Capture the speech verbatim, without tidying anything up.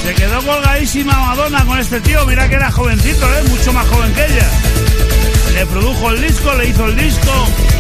Se quedó colgadísima Madonna con este tío, mira que era jovencito, ¿eh? Mucho más joven que ella. Le produjo el disco, le hizo el disco